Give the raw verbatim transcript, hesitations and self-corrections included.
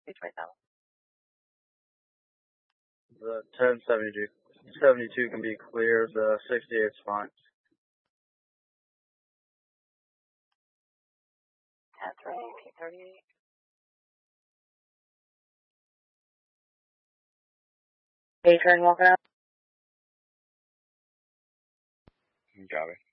The ten seventy-two, seventy-two can be clear. The sixty-eight's fine. ten three, P thirty-eight. Hey, turn walking out. Got it.